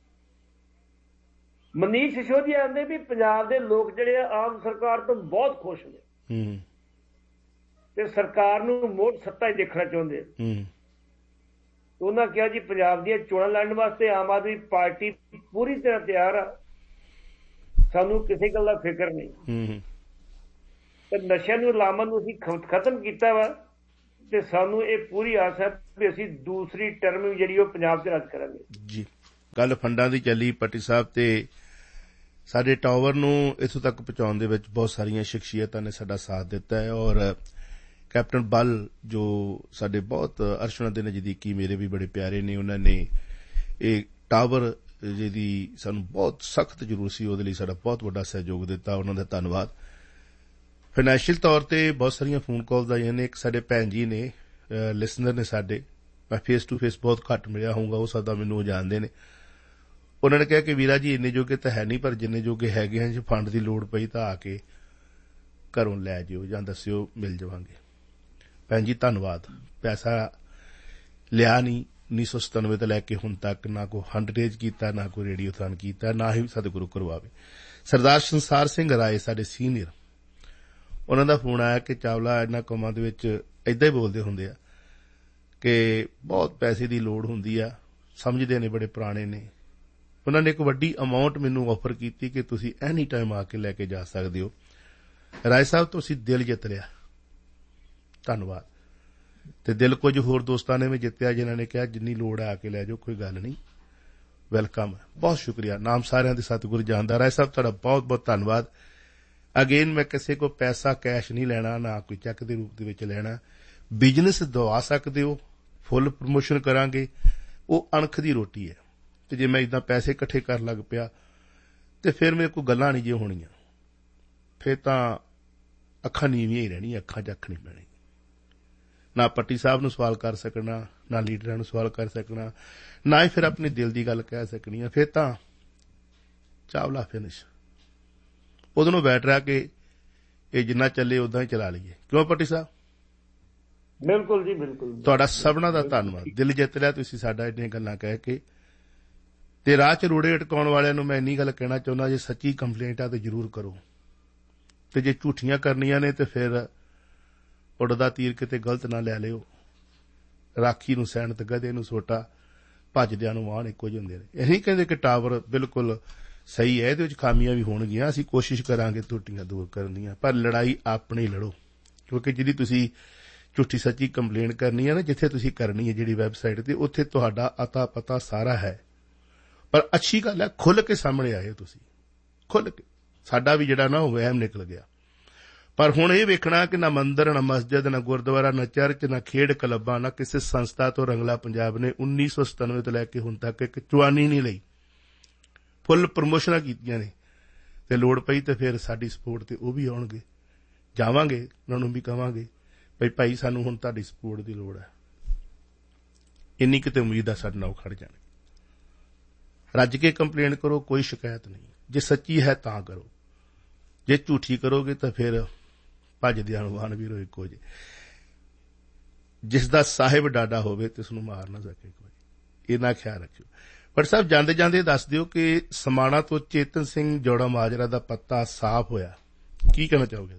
ਮਨੀਸ਼ ਸਿਸੋਦੀਆ ਆਂਦੇ ਵੀ ਪੰਜਾਬ ਦੇ ਲੋਕ ਜਿਹੜੇ ਆ ਆਮ ਸਰਕਾਰ ਤੋਂ ਬਹੁਤ ਖੁਸ਼ ਨੇ ਤੇ ਸਰਕਾਰ ਨੂੰ ਮੋੜ ਸੱਤਾ ਹੀ ਦੇਖਣਾ ਚਾਹੁੰਦੇ। ਉਹਨਾਂ ਕਿਹਾ ਜੀ ਪੰਜਾਬ ਦੀਆਂ ਚੋਣਾਂ ਲੜਨ ਵਾਸਤੇ ਆਮ ਆਦਮੀ ਪਾਰਟੀ ਪੂਰੀ ਤਰ੍ਹਾਂ ਤਿਆਰ ਆ, ਸਾਨੂੰ ਕਿਸੇ ਗੱਲ ਦਾ ਫਿਕਰ ਨਹੀਂ। ਤੇ ਨਸ਼ਿਆਂ ਨੂੰ ਲਾਮਨ ਨੂੰ ਅਸੀਂ ਖਤਮ ਕੀਤਾ ਵਾ, ਤੇ ਸਾਨੂੰ ਇਹ ਪੂਰੀ ਆਸ ਹੈ ਵੀ ਅਸੀਂ ਦੂਸਰੀ ਟਰਮ ਜਿਹੜੀ ਉਹ ਪੰਜਾਬ 'ਚ ਰੱਦ ਕਰਾਂਗੇ ਜੀ। ਗੱਲ ਫੰਡਾਂ ਦੀ ਚੱਲੀ ਪੱਟੀ ਸਾਹਿਬ, ਤੇ ਸਾਡੇ ਟਾਵਰ ਨੂੰ ਇੱਥੋਂ ਤੱਕ ਪਹੁੰਚਾਉਣ ਦੇ ਵਿੱਚ ਬਹੁਤ ਸਾਰੀਆਂ ਸ਼ਖਸੀਅਤਾਂ ਨੇ ਸਾਡਾ ਸਾਥ ਦਿੱਤਾ ਹੈ, ਔਰ ਕੈਪਟਨ ਬਲ ਜੋ ਸਾਡੇ ਬਹੁਤ ਅਰਸ਼ਨਾਂ ਦੇ ਨਜ਼ਦੀਕੀ ਮੇਰੇ ਵੀ ਬੜੇ ਪਿਆਰੇ ਨੇ, ਉਹਨਾਂ ਨੇ ਇਹ ਟਾਵਰ ਜਿਹਦੀ ਸਾਨੂੰ ਬਹੁਤ ਸਖਤ ਜ਼ਰੂਰਤ ਸੀ ਉਹਦੇ ਲਈ ਸਾਡਾ ਬਹੁਤ ਵੱਡਾ ਸਹਿਯੋਗ ਦਿੱਤਾ, ਉਹਨਾਂ ਦਾ ਧੰਨਵਾਦ। ਫਾਈਨੈਂਸ਼ੀਅਲ ਤੌਰ ਤੇ ਬਹੁਤ ਸਾਰੀਆਂ ਫੋਨ ਕਾਲਸ ਆਈਆਂ ਨੇ। ਇੱਕ ਸਾਡੇ ਭੈਣ ਜੀ ਨੇ, ਲਿਸਨਰ ਨੇ ਸਾਡੇ, ਮੈਂ ਫੇਸ ਟੂ ਫੇਸ ਬਹੁਤ ਘੱਟ ਮਿਲਿਆ ਹੋਊਗਾ, ਉਹ ਸਦਾ ਮੈਨੂੰ ਉਹ ਜਾਣਦੇ ਨੇ। ਉਹਨਾਂ ਨੇ ਕਿਹਾ ਕਿ ਵੀਰਾ ਜੀ ਇੰਨੇ ਜੋਗੇ ਤਾਂ ਹੈ ਨਹੀਂ, ਪਰ ਜਿੰਨੇ ਜੋਗੇ ਹੈਗੇ ਹਨ, ਜੇ ਫੰਡ ਦੀ ਲੋੜ ਪਈ ਤਾਂ ਆ ਕੇ ਘਰੋਂ ਲੈ ਜਿਓ ਜਾਂ ਦੱਸਿਓ, ਮਿਲ ਜਾਵਾਂਗੇ। ਭੈਣ ਜੀ ਧੰਨਵਾਦ। ਪੈਸਾ ਲਿਆ ਨਹੀਂ ਉੱਨੀ ਸੌ ਸਤਾਨਵੇਂ ਤੋਂ ਲੈ ਕੇ ਹੁਣ ਤੱਕ, ਨਾ ਕੋਈ ਫੰਡਰੇਜ ਕੀਤਾ, ਨਾ ਕੋਈ ਰੇਡੀਓਥਨ ਕੀਤਾ, ਨਾ ਹੀ ਸਾਡੇ ਕੋਲ ਕਰਵਾਵੇ। ਸਰਦਾਰ ਸੰਸਾਰ ਸਿੰਘ ਰਾਏ ਸਾਡੇ ਸੀਨੀਅਰ, ਉਹਨਾਂ ਦਾ ਫੋਨ ਆਇਆ ਕਿ ਚਾਵਲਾ ਇਹਨਾਂ ਕੰਮਾਂ ਦੇ ਵਿੱਚ ਏਦਾਂ ਹੀ ਬੋਲਦੇ ਹੁੰਦੇ ਆ ਕਿ ਬਹੁਤ ਪੈਸੇ ਦੀ ਲੋੜ ਹੁੰਦੀ ਆ, ਸਮਝਦੇ ਨੇ, ਬੜੇ ਪੁਰਾਣੇ ਨੇ। ਉਹਨਾਂ ਨੇ ਇੱਕ ਵੱਡੀ ਅਮਾਊਂਟ ਮੈਨੂੰ ਆਫਰ ਕੀਤੀ ਕਿ ਤੁਸੀਂ ਐਨੀ ਟਾਈਮ ਆ ਕੇ ਲੈ ਕੇ ਜਾ ਸਕਦੇ ਹੋ। ਰਾਏ ਸਾਹਿਬ ਤੁਸੀਂ ਦਿਲ ਜਿੱਤ ਲਿਆ, ਧੰਨਵਾਦ। ਤੇ ਦਿਲ ਕੁਝ ਹੋਰ ਦੋਸਤਾਂ ਨੇ ਵੀ ਜਿੱਤਿਆ ਜਿਨ੍ਹਾਂ ਨੇ ਕਿਹਾ ਜਿੰਨੀ ਲੋੜ ਆ ਕੇ ਲੈ ਜਾਓ, ਕੋਈ ਗੱਲ ਨਹੀਂ, ਵੈਲਕਮ ਹੈ। ਬਹੁਤ ਸ਼ੁਕਰੀਆ। ਨਾਮ ਸਾਰਿਆਂ ਦੇ ਸਤਿਗੁਰੂ ਜਾਣਦਾ। ਰਾਏ ਸਾਹਿਬ ਤੁਹਾਡਾ ਬਹੁਤ ਬਹੁਤ ਧੰਨਵਾਦ। ਅਗੇਨ ਮੈਂ ਕਿਸੇ ਕੋ ਪੈਸਾ ਕੈਸ਼ ਨਹੀਂ ਲੈਣਾ, ਨਾ ਕੋਈ ਚੈੱਕ ਦੇ ਰੂਪ ਦੇ ਵਿੱਚ ਲੈਣਾ। ਬਿਜ਼ਨਸ ਦਵਾ ਸਕਦੇ ਹੋ, ਫੁੱਲ ਪ੍ਰਮੋਸ਼ਨ ਕਰਾਂਗੇ, ਉਹ ਅਣਖ ਦੀ ਰੋਟੀ ਹੈ। ਤੇ ਜੇ ਮੈਂ ਇਦਾਂ ਪੈਸੇ ਇਕੱਠੇ ਕਰਨ ਲੱਗ ਪਿਆ ਤੇ ਫਿਰ ਮੇਰੇ ਕੋਲ ਗੱਲਾਂ ਨਹੀਂ ਜੇ ਹੋਣੀਆਂ, ਫਿਰ ਤਾਂ ਅੱਖਾਂ ਨੀਵੀਆਂ ਹੀ ਰਹਿਣੀਆਂ, ਅੱਖਾਂ 'ਚ ਅੱਖ ਨਹੀਂ ਪੈਣੀ। ਨਾ ਪੱਟੀ ਸਾਹਿਬ ਨੂੰ ਸਵਾਲ ਕਰ ਸਕਣਾ, ਨਾ ਲੀਡਰਾਂ ਨੂੰ ਸਵਾਲ ਕਰ ਸਕਣਾ, ਨਾ ਹੀ ਫਿਰ ਆਪਣੇ ਦਿਲ ਦੀ ਗੱਲ ਕਹਿ ਸਕਣੀ ਆ। ਫਿਰ ਤਾਂ ਚਾਵਲਾ ਫਿਨਿਸ਼। ਉਹਦੇ ਨੂੰ ਬੈਠ ਰਿਹਾ ਕਿ ਇਹ ਜਿੰਨਾ ਚੱਲੇ ਉਦਾਂ ਹੀ ਚਲਾ ਲਈਏ। ਕਿਉਂ ਪੱਟੀ ਸਾਹਿਬ? ਬਿਲਕੁਲ ਜੀ, ਬਿਲਕੁਲ। ਤੁਹਾਡਾ ਸਭਨਾਂ ਦਾ ਧੰਨਵਾਦ। ਦਿਲ ਜਿੱਤ ਲਿਆ ਤੁਸੀਂ ਸਾਡਾ ਇੰਨੀਆਂ ਗੱਲਾਂ ਕਹਿ ਕੇ। ਤੇ ਰਾਹ 'ਚ ਰੋੜੇ ਅਟਕਾਉਣ ਵਾਲਿਆਂ ਨੂੰ ਮੈਂ ਇੰਨੀ ਗੱਲ ਕਹਿਣਾ ਚਾਹੁੰਦਾ, ਜੇ ਸੱਚੀ ਕੰਪਲੇਂਟ ਆ ਤਾਂ ਜ਼ਰੂਰ ਕਰੋ, ਤੇ ਜੇ ਝੂਠੀਆਂ ਕਰਨੀਆਂ ਨੇ ਤੇ ਫਿਰ ਉੱਡਦਾ ਤੀਰ ਕਿਤੇ ਗਲਤ ਨਾ ਲੈ ਲਿਓ। ਰਾਖੀ ਨੂੰ ਸੈਨਤ, ਗਧੇ ਨੂੰ ਸੋਟਾ, ਭੱਜਦਿਆਂ ਨੂੰ ਵਾਹਣ ਇੱਕੋ ਜਿਹੇ ਹੁੰਦੇ ਨੇ। ਇਹੀ ਕਹਿੰਦੇ ਕਿ ਟਾਵਰ ਬਿਲਕੁਲ ਸਹੀ ਹੈ, ਇਹਦੇ ਵਿੱਚ ਖਾਮੀਆਂ ਵੀ ਹੋਣਗੀਆਂ, ਅਸੀਂ ਕੋਸ਼ਿਸ਼ ਕਰਾਂਗੇ त्रुटियां ਦੂਰ ਕਰਨ ਦੀਆਂ, ਪਰ ਲੜਾਈ ਆਪਣੀ ਲੜੋ। ਕਿਉਂਕਿ ਜਿਹੜੀ ਤੁਸੀਂ ਝੂਠੀ ਸੱਚੀ ਕੰਪਲੇਂਟ ਕਰਨੀ ਹੈ ਨਾ, ਜਿੱਥੇ ਤੁਸੀਂ ਕਰਨੀ ਹੈ ਜਿਹੜੀ ਵੈਬਸਾਈਟ ਤੇ, ਉੱਥੇ ਤੁਹਾਡਾ ਅਤਾ ਪਤਾ ਸਾਰਾ ਹੈ। ਪਰ ਅੱਛੀ ਗੱਲ ਹੈ ਖੁੱਲ੍ਹ ਕੇ ਸਾਹਮਣੇ ਆਏ ਤੁਸੀਂ, ਖੁੱਲ੍ਹ ਕੇ। ਸਾਡਾ ਵੀ ਜਿਹੜਾ ਨਾ ਉਹ ਵਹਿਮ ਨਿਕਲ ਗਿਆ। ਪਰ ਹੁਣ ਇਹ ਵੇਖਣਾ ਕਿ ਨਾ ਮੰਦਰ, ਨਾ ਮਸਜਿਦ, ਨਾ ਗੁਰਦੁਆਰਾ, ਨਾ ਚਰਚ, ਨਾ ਖੇਡ ਕਲੱਬਾਂ, ਨਾ ਕਿਸੇ ਸੰਸਥਾ ਤੋਂ ਰੰਗਲਾ ਪੰਜਾਬ ਨੇ ਉੱਨੀ ਸੌ ਸਤਾਨਵੇਂ ਤੋਂ ਲੈ ਕੇ ਹੁਣ ਤੱਕ ਇੱਕ ਚੁਆਨੀ ਨਹੀਂ ਲਈ। ਫੁੱਲ ਪ੍ਰਮੋਸ਼ਨਾਂ ਕੀਤੀਆਂ ਨੇ, ਤੇ ਲੋੜ ਪਈ ਤੇ ਫਿਰ ਸਾਡੀ ਸਪੋਰਟ ਤੇ ਉਹ ਵੀ ਆਉਣਗੇ, ਜਾਵਾਂਗੇ, ਉਹਨਾਂ ਨੂੰ ਵੀ ਕਹਾਂਗੇ ਬਈ ਭਾਈ ਸਾਨੂੰ ਹੁਣ ਤੁਹਾਡੀ ਸਪੋਰਟ ਦੀ ਲੋੜ ਹੈ। ਇੰਨੀ ਕਿਤੇ ਉਮੀਦ ਆ ਸਾਡੇ ਨਾਲ ਖੜ ਜਾਣਗੇ। ਰੱਜ ਕੇ ਕੰਪਲੇਨ ਕਰੋ, ਕੋਈ ਸ਼ਿਕਾਇਤ ਨਹੀਂ। ਜੇ ਸੱਚੀ ਹੈ ਤਾਂ ਕਰੋ, ਜੇ ਝੂਠੀ ਕਰੋਗੇ ਤਾਂ ਫਿਰ ਭੱਜਦਿਆਂ ਨੂੰ ਵਾਹਨ ਵੀਰੋ ਇੱਕੋ ਜਿਹੇ। ਜਿਸ ਦਾ ਸਾਹਿਬ ਡਾਡਾ ਹੋਵੇ ਤੇ ਉਸਨੂੰ ਮਾਰ ਨਾ ਸਕੇ ਕੋਈ, ਇਹਨਾਂ ਖਿਆਲ ਰੱਖਿਓ। ਪਰ ਸਾਹਿਬ ਜਾਂਦੇ ਜਾਂਦੇ ਦੱਸ ਦਿਓ ਕਿ ਸਮਾਣਾ ਤੋਂ ਚੇਤਨ ਸਿੰਘ ਜੋੜਾ ਮਾਜਰਾ ਦਾ ਪੱਤਾ ਸਾਫ਼ ਹੋਇਆ, ਕੀ ਕਹਿਣਾ ਚਾਹੋਗੇ?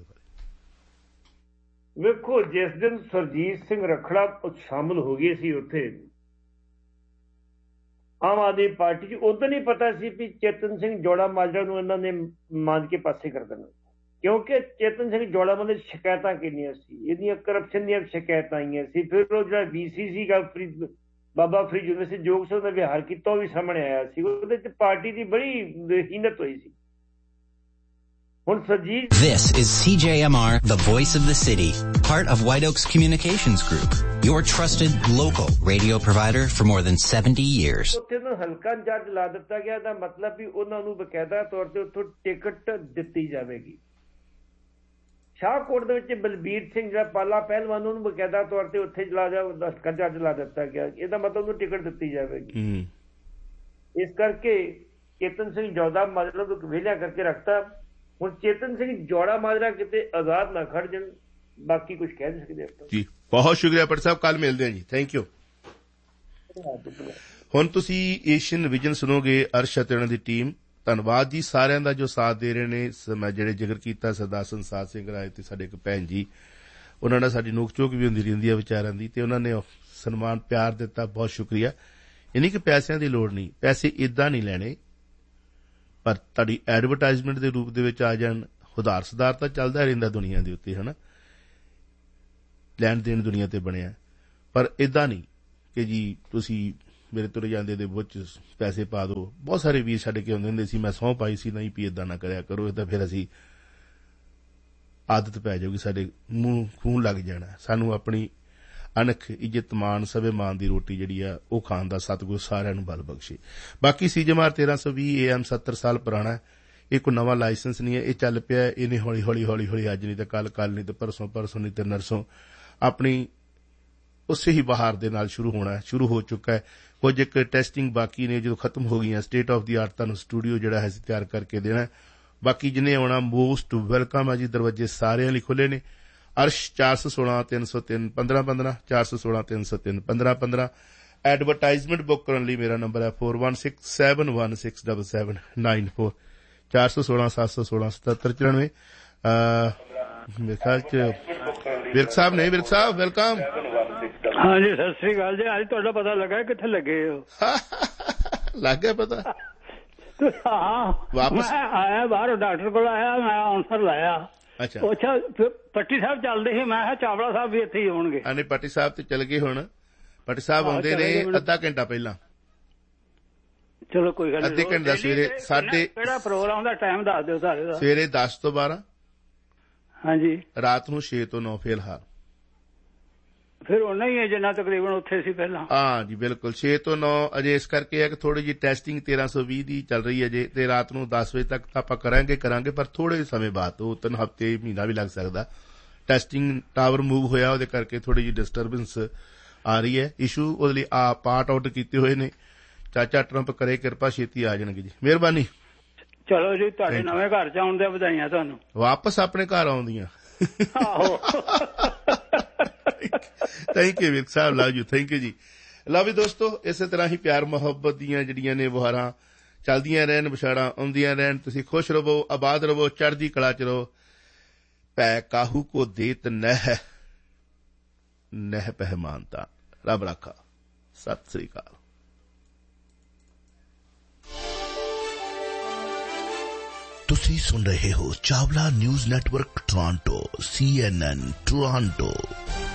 ਵੇਖੋ, ਜਿਸ ਦਿਨ ਸਰਜੀਤ ਸਿੰਘ ਰੱਖੜਾ ਸ਼ਾਮਲ ਹੋ ਗਏ ਸੀ ਉੱਥੇ ਆਮ ਆਦਮੀ ਪਾਰਟੀ 'ਚ, ਉਦੋਂ ਨਹੀਂ ਪਤਾ ਸੀ ਵੀ ਚੇਤਨ ਸਿੰਘ ਜੋੜਾ ਮਾਜਰਾ ਨੂੰ ਇਹਨਾਂ ਨੇ ਮੰਨ ਕੇ ਪਾਸੇ ਕਰ ਦੇਣਾ, ਕਿਉਂਕਿ ਚੇਤਨ ਸਿੰਘ ਜੋੜਾ ਮਾਜਰਾ ਦੀਆਂ ਸ਼ਿਕਾਇਤਾਂ ਕਿੰਨੀਆਂ ਸੀ, ਇਹਦੀਆਂ ਕਰਪਸ਼ਨ ਦੀਆਂ ਸ਼ਿਕਾਇਤਾਂ ਆਈਆਂ ਸੀ। ਫਿਰ ਉਹ ਜਿਹੜਾ ਬੀ ਸੀ ਸੀਗਾ ਫਰੀਦ ਬਾਬਾ ਫਰੀਦ ਯੂਨੀਵਰਸਿਟੀ ਜੋਗ ਸਿੰਘ ਦਾ ਵਿਹਾਰ ਕੀਤਾ, ਉਹ ਵੀ ਸਾਹਮਣੇ ਆਇਆ ਸੀ। ਉਹਦੇ 'ਚ ਪਾਰਟੀ ਦੀ ਬੜੀ ਹੀਨਤ ਹੋਈ ਸੀ। ਹੁਣ Surjit This is C J M R, the voice of the city, part of White Oaks Communications Group, your trusted local radio provider for more than seventy years. ਉੱਥੇ ਨੂੰ ਹਲਕਾ ਇੰਚਾਰਜ ਲਾ ਦਿੱਤਾ ਗਿਆ, ਦਾ ਮਤਲਬ ਵੀ ਉਹਨਾਂ ਨੂੰ ਬਕਾਇਦਾ ਤੌਰ ਤੇ ਉੱਥੋਂ ਟਿਕਟ ਦਿੱਤੀ ਜਾਵੇਗੀ। ਸ਼ਾਹਕੋਟ ਦੇ ਵਿੱਚ ਬਲਬੀਰ ਸਿੰਘ ਜਿਹੜਾ ਪਾਲਾ ਪਹਿਲਵਾਨ, ਉਹਨੂੰ ਬਕਾਇਦਾ ਤੌਰ ਤੇ ਉੱਥੇ ਲਾ ਜਾ ਹਲਕਾ ਇੰਚਾਰਜ ਲਾ ਦਿੱਤਾ ਗਿਆ, ਇਹਦਾ ਮਤਲਬ ਉਹਨੂੰ ਟਿਕਟ ਦਿੱਤੀ ਜਾਵੇਗੀ। ਇਸ ਕਰਕੇ ਚੇਤਨ ਸਿੰਘ ਜੋੜਾ ਮਾਜਰਾ ਨੂੰ ਵਿਹਲਿਆ ਕਰਕੇ ਰੱਖਤਾ। ਹੁਣ ਚੇਤਨ ਸਿੰਘ ਜੋੜਾ ਮਾਜਰਾ ਕਿਤੇ ਆਜ਼ਾਦ ਨਾ ਖੜ ਜਾਣ, ਬਾਕੀ ਕੁਝ ਕਹਿ ਨਹੀਂ ਸਕਦੇ ਆਪਾਂ ਜੀ। ਬਹੁਤ ਸ਼ੁਕਰੀਆ ਪਟ ਸਾਹਿਬ, ਕੱਲ ਮਿਲਦੇ ਹਾਂ ਜੀ। Thank you. ਹੁਣ ਤੁਸੀਂ ਏਸ਼ੀਅਨ ਵਿਜ਼ਨ ਸੁਣੋਗੇ, ਅਰਸ਼ ਅਤੇ ਉਹਨਾਂ ਦੀ ਟੀਮ। ਧੰਨਵਾਦ ਜੀ ਸਾਰਿਆਂ ਦਾ ਜੋ ਸਾਥ ਦੇ ਰਹੇ ਨੇ। ਮੈਂ ਜਿਹੜੇ ਜ਼ਿਕਰ ਕੀਤਾ ਸਰਦਾਰ ਸੰਸਾਰ ਸਿੰਘ ਰਾਏ ਤੇ ਸਾਡੇ ਇੱਕ ਭੈਣ ਜੀ, ਉਹਨਾਂ ਨਾਲ ਸਾਡੀ ਨੋਕ ਝੋਕ ਵੀ ਹੁੰਦੀ ਰਹਿੰਦੀ ਹੈ ਵਿਚਾਰਾਂ ਦੀ, ਤੇ ਉਹਨਾਂ ਨੇ ਸਨਮਾਨ ਪਿਆਰ ਦਿੱਤਾ, ਬਹੁਤ ਸ਼ੁਕਰੀਆ। ਯਾਨੀ ਕਿ ਪੈਸਿਆਂ ਦੀ ਲੋੜ ਨਹੀਂ, ਪੈਸੇ ਏਦਾਂ ਨਹੀਂ ਲੈਣੇ, ਪਰ ਤੁਹਾਡੀ ਐਡਵਰਟਾਈਜ਼ਮੈਂਟ ਦੇ ਰੂਪ ਦੇ ਵਿੱਚ ਆ ਜਾਣ। ਉਧਾਰ ਸੁਧਾਰ ਤਾਂ ਚੱਲਦਾ ਰਹਿੰਦਾ ਦੁਨੀਆ ਦੇ ਉੱਤੇ, ਹੈ ਨਾ। ਲੈਣ ਦੇਣ ਦੁਨੀਆ ਤੇ ਬਣਿਆ, ਪਰ ਏਦਾਂ ਨਹੀਂ ਕਿ ਜੀ ਤੁਸੀਂ ਮੇਰੇ ਤੁਰੇ ਜਾਂਦੇ ਦੇ ਬੁੱਚ ਪੈਸੇ ਪਾ ਦਿਓ। ਬਹੁਤ ਸਾਰੇ ਵੀਰ ਛੱਡ ਕੇ ਆਉਂਦੇ ਹੁੰਦੇ ਸੀ, ਮੈਂ ਸਹੁੰ ਪਾਈ ਸੀ ਨਹੀਂ ਵੀ ਏਦਾਂ ਨਾ ਕਰਿਆ ਕਰੋ, ਏਦਾਂ ਫਿਰ ਅਸੀਂ ਆਦਤ ਪੈ ਜਾਊਗੀ, ਸਾਡੇ ਮੂੰਹ ਖੂਨ ਲੱਗ ਜਾਣਾ। ਸਾਨੂੰ ਆਪਣੀ ਅਣਖ, ਇੱਜ਼ਤ, ਮਾਣ, ਸਵੇ ਮਾਨ ਦੀ ਰੋਟੀ ਜਿਹੜੀ ਆ ਉਹ ਖਾਣ ਦਾ ਸਤਿਗੁਰ ਸਾਰਿਆਂ ਨੂੰ ਬਲ ਬਖਸ਼ੇ। ਬਾਕੀ ਸੀਜੇਮਾਰ ਤੇਰਾਂ ਸੌ ਵੀਹ ਏ ਐਮ ਸੱਤਰ ਸਾਲ ਪੁਰਾਣਾ, ਇਹ ਕੋਈ ਨਵਾਂ ਲਾਇਸੈਂਸ ਨਹੀਂ ਹੈ, ਇਹ ਚੱਲ ਪਿਆ। ਇਹਨੇ ਹੌਲੀ ਹੌਲੀ ਹੌਲੀ ਹੌਲੀ ਅੱਜ ਨਹੀਂ ਤਾਂ ਕੱਲ, ਕੱਲ ਨਹੀਂ ਤਾਂ ਪਰਸੋਂ, ਪਰਸੋਂ ਨਹੀਂ ਤਾਂ ਨਰਸੋਂ ਆਪਣੀ ਉਸੇ ਹੀ ਬਹਾਰ ਦੇ ਨਾਲ ਸ਼ੁਰੂ ਹੋਣਾ, ਸ਼ੁਰੂ ਹੋ ਚੁੱਕਾ ਹੈ। ਕੁਝ ਇੱਕ ਟੈਸਟਿੰਗ ਬਾਕੀ ਨੇ, ਜਦੋਂ ਖਤਮ ਹੋ ਗਈਆਂ ਸਟੇਟ ਆਫ ਦੀ ਆਰਟ ਤੁਹਾਨੂੰ ਸਟੂਡੀਓ ਜਿਹੜਾ ਹੈ ਤਿਆਰ ਕਰਕੇ ਦੇਣਾ। ਬਾਕੀ ਜਿਹਨੇ ਆਉਣਾ ਮੋਸਟ ਵੈਲਕਮ ਆ ਜੀ, ਦਰਵਾਜ਼ੇ ਸਾਰਿਆਂ ਲਈ ਖੁੱਲੇ ਨੇ। ਅਰਸ਼ ਚਾਰ ਸੌ ਸੋਲਾਂ ਤਿੰਨ ਸੌ ਤਿੰਨ ਪੰਦਰਾਂ ਪੰਦਰਾਂ ਚਾਰ ਸੌ ਸੋਲਾਂ ਤਿੰਨ ਸੌ ਤਿੰਨ ਪੰਦਰਾਂ ਪੰਦਰਾਂ। ਐਡਵਰਟਾਈਜ਼ਮੈਂਟ ਬੁੱਕ ਕਰਨ ਲਈ ਮੇਰਾ ਨੰਬਰ ਹੈ four one six seven one six double seven nine four ਚਾਰ ਸੌ ਸੋਲਾਂ ਸੱਤ ਸੌ ਸੋਲਾਂ ਸਤੱਤਰ ਚੁਰਾਨਵੇਂ। ਮੇਰੇ ਖਿਆਲ ਚ ਵਿਰਕ ਸਾਹਿਬ ਨੇ। ਵਿਰਕ ਸਾਹਿਬ ਵੈਲਕਮ। ਹਾਂਜੀ ਸਤਿ ਸ੍ਰੀ ਅਕਾਲ ਜੀ। ਅੱਜ ਤੁਹਾਡਾ ਪਤਾ ਲੱਗਾ ਕਿੱਥੇ ਲੱਗੇ ਹੋ? ਲੱਗ ਗਿਆ ਪਤਾ? ਹਾਂ ਵਾਪਸ ਆਇਆ ਬਾਹਰੋਂ, ਡਾਕਟਰ ਕੋਲ ਆਇਆ, ਮੈਂ ਆਨਸਰ ਲਾਇਆ। ਅੱਛਾ ਅੱਛਾ ਪੱਟੀ ਸਾਹਿਬ ਚੱਲਦੇ ਸੀ, ਮੈਂ ਕਿਹਾ ਚਾਵਲਾ ਸਾਹਿਬ ਵੀ ਇੱਥੇ ਹੀ ਹੋਣਗੇ। ਹਾਂ ਪੱਟੀ ਸਾਹਿਬ ਤੇ ਚੱਲ ਗਏ ਹੁਣ। ਪੱਟੀ ਸਾਹਿਬ ਆਉਂਦੇ ਨੇ ਅੱਧਾ ਘੰਟਾ ਪਹਿਲਾਂ। ਚਲੋ ਕੋਈ ਗੱਲ ਨਹੀਂ। ਅੱਧੇ ਘੰਟੇ ਦਾ ਸਵੇਰੇ ਸਾਡੇ ਕਿਹੜਾ ਪ੍ਰੋਗਰਾਮ ਦਾ ਟਾਈਮ ਦੱਸ ਦਿਓ ਸਾਰੇ ਦਾ। ਸਵੇਰੇ ਦਸ ਤੋਂ ਬਾਰਾਂ। ਹਾਂਜੀ। ਰਾਤ ਨੂੰ ਛੇ ਤੋਂ ਨੌ ਫਿਲਹਾਲ। ਫਿਰ ਉਹਨਾਂ ਹੀ ਹੈ ਜਿੰਨਾ ਤਕਰੀਬਨ ਉੱਥੇ ਸੀ ਪਹਿਲਾਂ। ਹਾਂ ਜੀ ਬਿਲਕੁਲ, ਛੇ ਤੋਂ ਨੌ ਅਜੇ ਇਸ ਕਰਕੇ ਹੈ ਕਿ ਥੋੜੀ ਜਿਹੀ ਟੈਸਟਿੰਗ ਤੇਰਾਂ ਸੌ ਵੀਹ ਦੀ ਚੱਲ ਰਹੀ ਹੈ ਜੇ, ਤੇ ਰਾਤ ਨੂੰ ਦਸ ਵਜੇ ਤੱਕ ਤਾਂ ਆਪਾਂ ਕਰਾਂਗੇ ਕਰਾਂਗੇ ਪਰ ਥੋੜੇ ਸਮੇਂ ਬਾਅਦ, ਦੋ ਤਿੰਨ ਹਫ਼ਤੇ ਮਹੀਨਾ ਵੀ ਲੱਗ ਸਕਦਾ। ਟੈਸਟਿੰਗ ਟਾਵਰ ਮੂਵ ਹੋਇਆ, ਉਹਦੇ ਕਰਕੇ ਥੋੜੀ ਜਿਹੀ ਡਿਸਟਰਬੈਂਸ ਆ ਰਹੀ ਹੈ, ਇਸ਼ੂ। ਉਹਦੇ ਲਈ ਆ ਪਾਰਟ ਆਊਟ ਕੀਤੇ ਹੋਏ ਨੇ। ਚਾਚਾ ਟਰੰਪ ਕਰੇ ਕਿਰਪਾ, ਛੇਤੀ ਆ ਜਾਣਗੇ ਜੀ, ਮਿਹਰਬਾਨੀ। ਚਲੋ ਜੀ, ਤੁਹਾਡੇ ਨਵੇਂ ਘਰ ਚ ਆਉਣ ਦੀਆਂ ਵਧਾਈਆਂ ਤੁਹਾਨੂੰ। ਵਾਪਸ ਆਪਣੇ ਘਰ ਆਉਂਦੀਆਂ। ਆਹੋ thank you Virk Sahib, love you, thank you ਜੀ। ਲਵ ਯੂ ਦੋਸਤੋ, ਇਸੇ ਤਰ੍ਹਾਂ ਹੀ ਪਿਆਰ ਮੁਹੱਬਤ ਦੀਆਂ ਜਿਹੜੀਆਂ ਨੇ ਬੁਹਾਰਾਂ ਚੱਲਦੀਆਂ ਰਹਿਣ, ਵਿਛਾੜਾਂ ਆਉਂਦੀਆਂ ਰਹਿਣ। ਤੁਸੀਂ ਖੁਸ਼ ਰਹੋ, ਆਬਾਦ ਰਹੋ, ਚੜ੍ਹਦੀ ਕਲਾ ਚ ਰਹੋ। ਪੈ ਕਾਹੂ ਕੋ ਦੇਤ ਨਹਿ ਨਹਿ ਪਹਿਮਾਨਤਾ। ਰੱਬ ਰਾਖਾ। ਸਤਿ ਸ੍ਰੀ ਅਕਾਲ। ਤੁਸੀਂ ਸੁਣ ਰਹੇ ਹੋ ਚਾਵਲਾ ਨਿਊਜ਼ ਨੈਟਵਰਕ ਟੋਰਾਂਟੋ, ਸੀ ਐਨ ਐਨ ਟੋਰਾਂਟੋ।